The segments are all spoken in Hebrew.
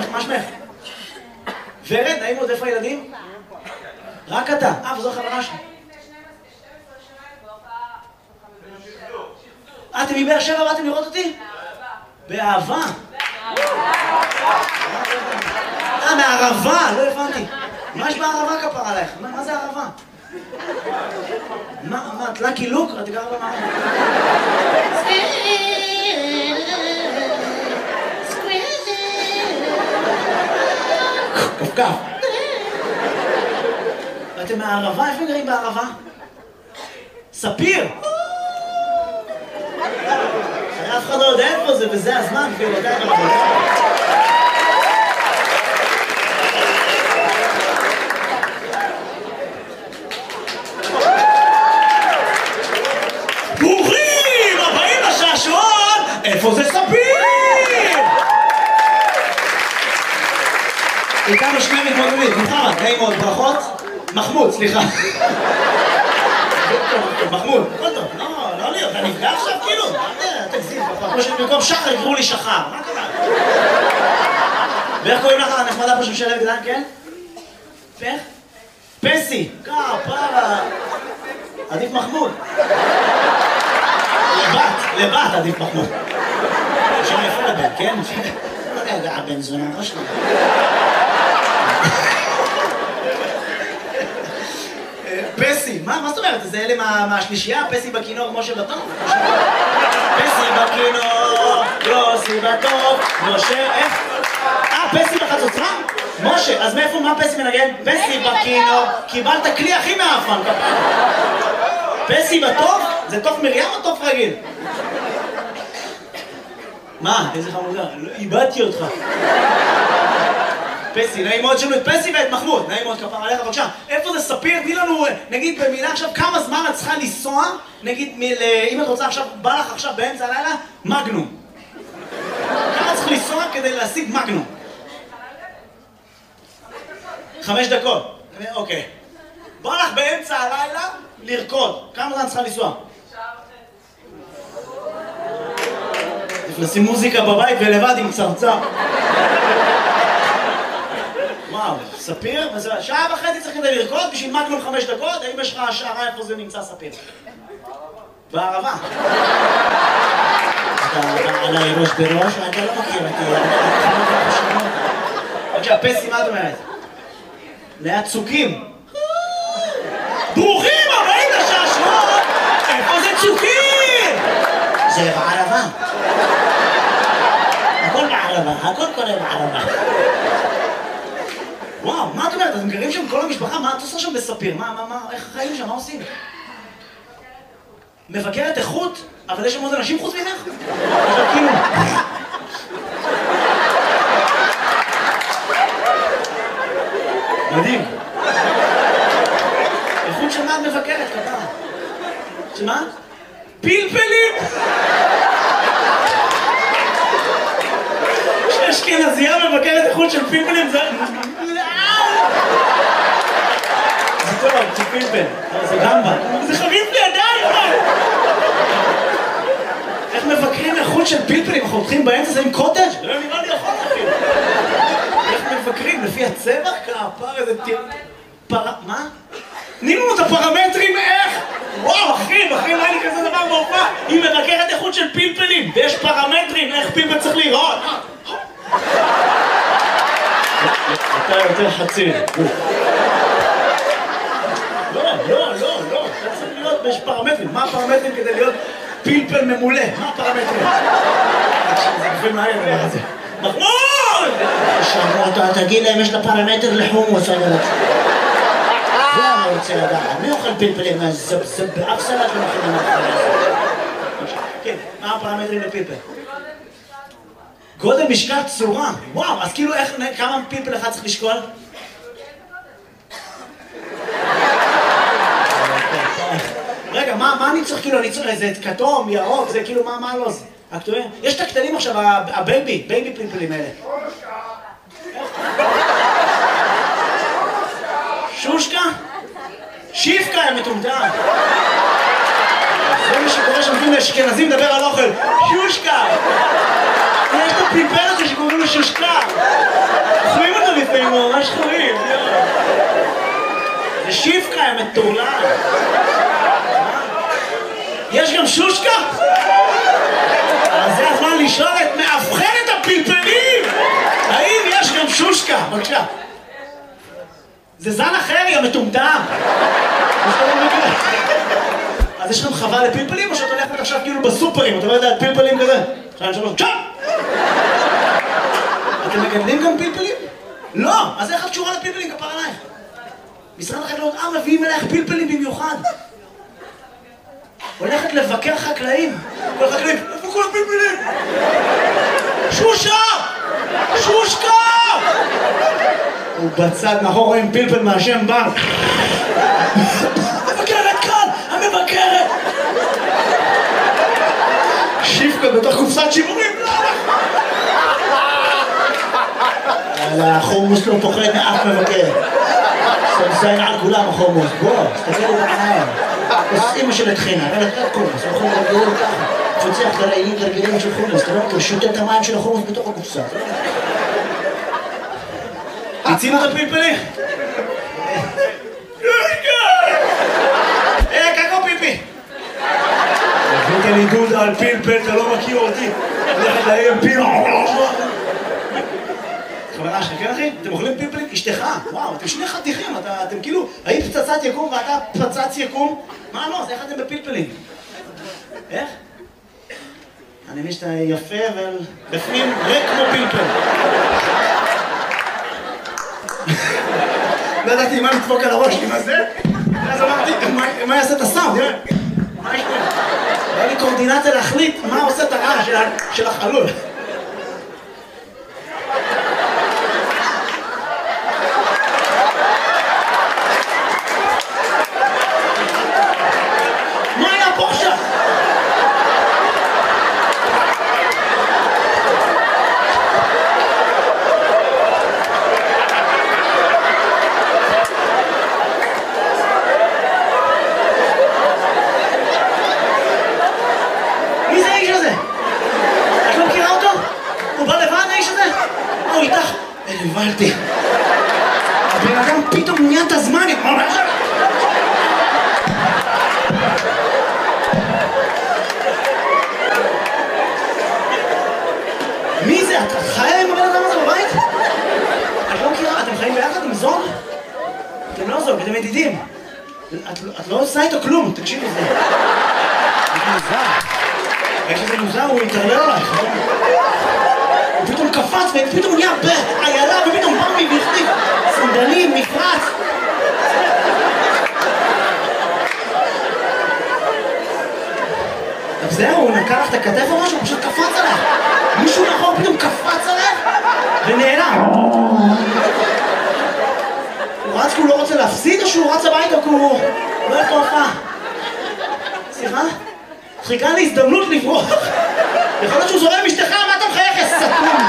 מה שמך? ורד, נעים עוד, איפה הילדים? רק אתה. וזו חברה שלי. אתם מבאר שבע באתם לראות אותי? באהבה. מערבה, לא הבנתי. מה יש בערבה כפר עלייך? מה זה ערבה? מה, את לקי לוק? את גרה במערבה. קפקף. ואתם מהערבה? איפה גרים בערבה? ספיר! אף אחד לא יודע איפה זה, וזה הזמן, כאילו, אתה יודע מה. ברוכים הבאים לשעשועון! איפה זה ספיר? איתנו שני מתמודדים, מוחמד, נעים מאוד, ברכות. מחמוד, סליחה. מחמוד, הכל טוב, לא להיות, אתה נפגע עכשיו כאילו? תגזים, במקום שחר יקראו לי שחר, מה קרה? ואיך קוראים לך הנחמדה פה שמשלבת גדל, כן? איך? פסי, פרה. עדיף מחמוד. לבת עדיף מחמוד. שם יפה לבן, כן? רגע, הבן זונה ראש לי. פסי, מה זאת אומרת? זה אלה מהשלישייה? פסי בכינור, משה בטוב? פסי בכינור, יוסי בטוב, משה, איך? פסי בחצוצרה? משה, אז מאיפה, מה פסי מנגן? פסי בכינור, קיבלת כלי הכי מאפן, כפיים. פסי בטוב? זה תוף מרים או תוף רגיל? מה? איזה חמודה, איבדתי אותך. פסי, נעים מאוד שלנו את פסי ואת מחמוד, נעים מאוד כפר עליך, בבקשה. איפה זה ספיר? תני לנו, נגיד במילה עכשיו, כמה זמן את צריכה לנסוע, נגיד, אם את רוצה עכשיו, בא לך עכשיו באמצע הלילה, מגנום. כמה צריך לנסוע כדי להשיג מגנום? 5 דקות. אוקיי. בא לך באמצע הלילה לרקוד. כמה זמן צריכה לנסוע? נשים מוזיקה בבית ולבד עם צרצר. וואו, ספיר? שעה וחצי צריך כדי לרקוד בשביל מגנום 5 דקות? האם יש לך השערה איפה זה נמצא ספיר? בערבה. אתה עליי ראש בראש, אתה לא מכיר אותי. בבקשה, פסי, מה את אומרת? ליד צוקים. ברוכים הבאים לשעשועון! איפה זה צוקים? זה בערבה. הכל בערבה, הכל קורה בערבה. וואו, מה את אומרת? אתם גרים שם כל המשפחה? מה את עושה שם בספיר? איך החיים שם? מה עושים? מבקרת איכות? אבל יש שם עוד אנשים חוץ ממך? אבל כאילו... מדהים. איכות של מה את מבקרת, כפרה? שמה? פלפלים! אשכנזייה מבקרת איכות של פלפלים זה... זה טוב, זה פלפל. זה גמבה. זה חריף לי עדיין! איך מבקרים איכות של פלפלים? אנחנו הולכים באמצע זה עם קוטג'? לא נראה לי יכול להכין. איך מבקרים? לפי הצבע? כפר איזה תיר... מה? תני לנו את הפרמטרים איך? וואו, אחי, לא היה לי כזה דבר בהופעה. היא מבקרת איכות של פלפלים, ויש פרמטרים איך פלפל צריך להיראות. אתה יותר חציר. לא, אתה צריך להיות, יש פרמטרים. מה הפרמטרים כדי להיות פלפל ממולא? מה הפרמטרים? זה גופים מהר, זה. מחמוד! אתה תגיד להם, יש לה פרמטר לחומוס, זה אני רוצה לדעת. מי אוכל פלפלים? זה באף סלט לא מכינים אחרי. כן, מה הפרמטרים לפלפל? גודל, משקל, צורה. וואו, אז כאילו כמה פלפל אחד צריך לשקול? רגע, מה אני צריך כאילו? אני צריך איזה כתום, ירוק, זה כאילו מה לא זה? יש את הקטנים עכשיו, הבייבי פלפלים האלה. שושקה? שיפקה הם מטומטם. זה מה שקורה שם, אשכנזים מדבר על אוכל. שושקה! יש את הפלפל הזה שקוראים לו שושקה. מטורלל. יש גם שושקה? אז זה הזמן לשאול את מאבחנת הפלפלים! האם יש גם שושקה? בבקשה. זה זן אחר, יא מטומטם. אז יש לכם חווה לפלפלים, או שאת הולכת עכשיו כאילו בסופרים, אתה לא יודע, פלפלים כזה? 2, 3, צ'אפ! אתם מגדלים גם פלפלים? לא! אז איך את קשורה לפלפלים? כפר עלייך. משרד החקלאות, מביאים אלייך פלפלים במיוחד. הולכת לבקר חקלאים. כל החקלאים, איפה כל הפלפלים? שושה! שושקה! הוא בצד מאחור רואים פלפל מהשם בנק. המבקרת כאן! המבקרת! שיפקה בתוך קופסת שימורים. החומוס לא פוחד מאף מבקר. סמסיין על כולם החומוס. בוא, תסתכל לי בעיניים. אז אמא של התחינה, אבל אתה קומוס, הוא יכול לגרר ככה. פוצח גרעינים גרגרים של חומוס, אתה לא מכיר, שותה את המים של החומוס בתוך הקופסה. תצינו את הפלפלים. קקו פיפי. הבאת לי דודה על פלפל, אתה לא מכיר אותי. הולכת להם פיל. חברה שלך, כן אחי? אתם אוכלים פלפלים? אשתך, וואו, אתם שני חתיכים, אתם כאילו, היית פצצת יקום ואתה פצץ יקום? מה לא? אז איך אתם בפלפלים? איך? אני מבין שאתה יפה, אבל בפנים ריק כמו פלפל. לא ידעתי מה לדפוק על הראש, מה זה? ואז אמרתי, מה יעשה את הסאונד? מה יש פה? היה לי קורדינציה להחליט מה עושה את הרעש של החלול. הבנתי. הבן אדם פתאום נהיה את הזמן, מי זה? את חיה עם הבן אדם הזה בבית? את לא מכירה? אתם חיים ביחד עם זוג? אתם לא זוג, אתם ידידים. את לא עושה איתו כלום, תקשיבי זה. זה מוזר. איך שזה מוזר, הוא יתערלל עלייך. הוא פתאום קפץ ופתאום נהיה בעיילה ופתאום בא מבכתיב סנדלים, מפרץ. אז זהו, הוא נקע לך את הכתף או משהו, הוא פשוט קפץ עליך. מישהו מאחור פתאום קפץ עליך ונעלם. הוא רץ כי הוא לא רוצה להפסיד או שהוא רץ הביתה כי הוא לא הולך להופעה? סליחה? חיכה לי הזדמנות לברוח. יכול להיות שהוא זורם אשתך, מה אתה מחייך, יא סתום?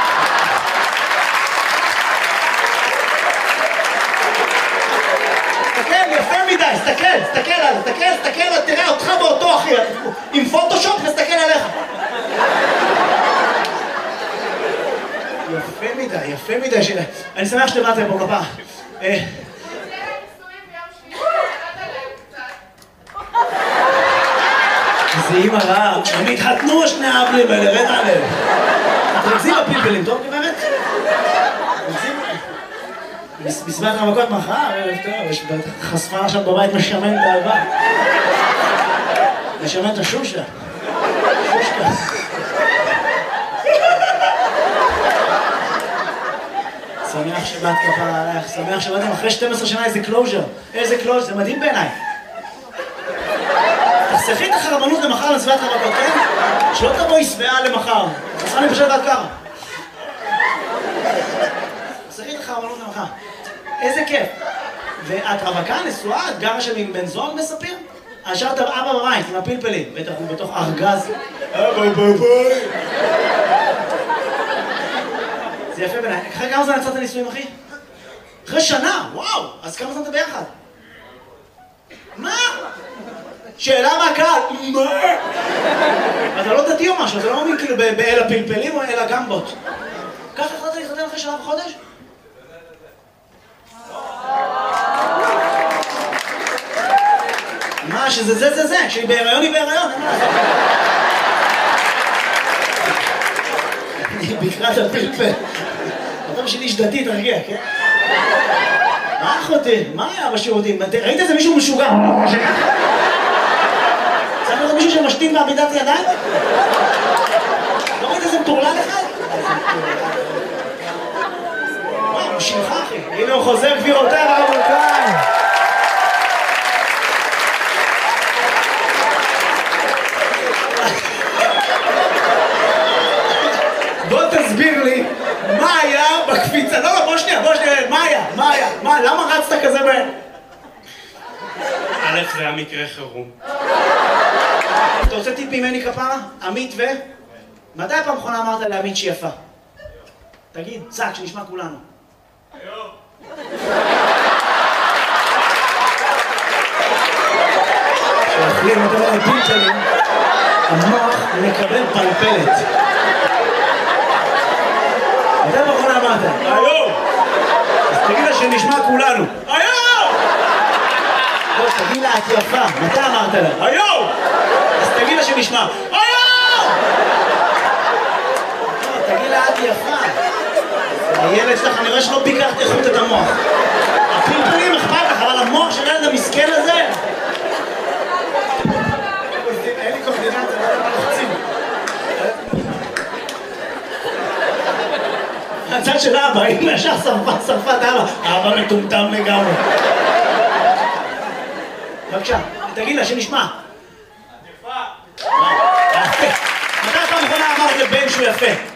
תסתכל, יפה מדי, תסתכל, תראה אותך באותו אחי, עם פוטושופ נסתכל עליך. יפה מדי, אני שמח שבאתם פה כפה. זה אימא רעה, הם התחתנו שני האבלים האלה, רד עליהם. תרצים בפלפלים, טוב גברת? בסביבת המכות מחר, יש חשפה עכשיו בבית משמן באהבה. משמן את השושה. שושקה. שמח שבאת כפרה עלייך, שמח שבאתם אחרי 12 שנה איזה קלוז'ר. איזה קלוז'ר, זה מדהים בעיניי. תחסכי את החרבנות למחר לסביבת המכות, כן? שלא תבואי שבעה למחר. חסכה לי פשוט עד ככה. תחסכי את החרבנות למחר. איזה כיף. ואת רווקה, נשואה, את גרה שם עם בן זוג מספיר? השארת אבא בבית עם הפלפלים, בטח הוא בתוך ארגז. אבא ביי. זה יפה בעיניי. אחרי כמה זמן יצאת נישואים, אחי? אחרי שנה, וואו! אז כמה זמן אתה ביחד? מה? שאלה מהקהל, מה? אתה לא דתי או משהו, אתה לא מאמין כאילו באל הפלפלים או אל הגמבות. ככה החלטת להתחתן אחרי שנה וחודש? אמרה שזה זה, כשהיא בהיריון היא בהיריון, אין מה לעשות. אני בקרת הפלפל. אתה בשביל איש דתי, תרגיע, כן? מה אחותי? מה היה בשירותים? ראית איזה מישהו משוגע? צריך לראות מישהו שמשתין בעמידת ידיים? לא ראית איזה מטורלל אחד? וואי, הוא שלך אחי. הנה הוא חוזר גבירותיי ורבותיי. בוא תסביר לי מה היה בקפיצה. לא, בוא שנייה, מה היה? למה רצת כזה בהן? א', זה היה מקרה חירום. אתה רוצה טיפ ממני כפרה? עמית ו... מתי הפעם האחרונה אמרת לעמית שהיא יפה? תגיד, צעק, שנשמע כולנו. היום. כשאוכלים יותר מדי פלפלים, המוח מקבל פלפלת. מתי הפעם האחרונה אמרת? היום! אז תגיד לה שנשמע כולנו. היום! לא, תגיד לה, את יפה. מתי אמרת לה? היום! אז תגיד לה שנשמע. היום! תגיד לה, את יפה. הילד שלך, אני רואה שלא ביקרת איכות את המוח. הפלפלים אכפת לך, אבל המוח של הילד המסכן הזה... אין לי קורדינציה, לא יודע מה לחצים. הצד של אבא, אם ישר שרפת אבא. אבא מטומטם לגמרי. בבקשה, תגיד לה שנשמע. יפה. מתי פעם אחרונה אמרת לבן שהוא יפה?